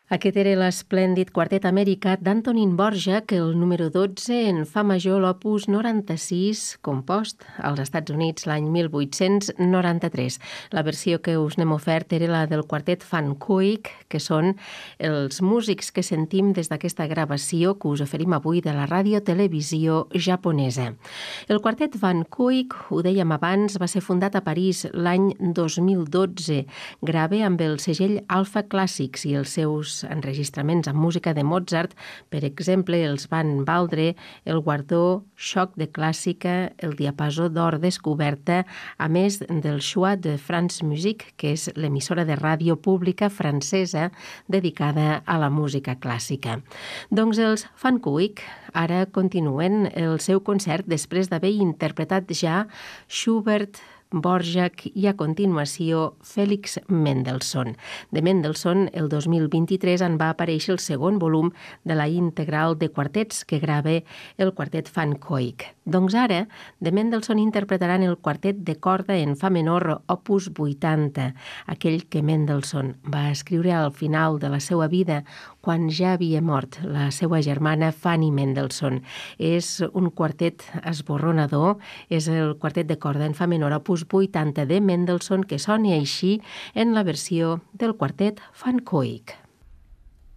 Aquest era l'esplèndid quartet americà d'Antonín Dvořák, el número 12 en fa major, l'opus 96, compost als Estats Units l'any 1893. La versió que us n'hem ofert era la del quartet Van Cuyk, que són els músics que sentim des d'aquesta gravació que us oferim avui de la ràdio-televisió japonesa. El quartet Van Cuyk, ho dèiem abans, va ser fundat a París l'any 2012. Grava amb el segell Alpha Classics i els seus enregistraments amb música de Mozart, per exemple, els van valdre el guardó Xoc de Clàssica, el Diapasó d'Or Descoberta, a més del Choix de France Musique, que és l'emissora de ràdio pública francesa dedicada a la música clàssica. Doncs els Van Cuyk ara continuen el seu concert després d'haver interpretat ja Schubert, Dvořák i a continuació Félix Mendelssohn. De Mendelssohn, el 2023 en va aparèixer el segon volum de la integral de quartets que grava el quartet Van Cuyk. Doncs ara, de Mendelssohn interpretaran el quartet de corda en fa menor opus 80, aquell que Mendelssohn va escriure al final de la seva vida, quan ja havia mort la seva germana Fanny Mendelssohn. És un quartet esborronador, és el quartet de corda en fa menor opus 80 de Mendelssohn, que sona així en la versió del quartet Van Cuyk.